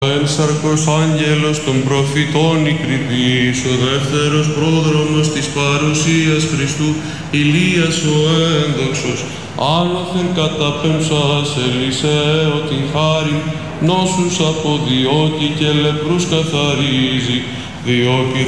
ένσαρκος άγγελος των προφητών η κρυπής, ο δεύτερος πρόδρομος της παρουσίας Χριστού, Ηλίας ο ένδοξος, άνωθεν καταπέμψας Ελισαίο την χάριν, νόσους αποδιώκει και λεπρούς καθαρίζει, διώκει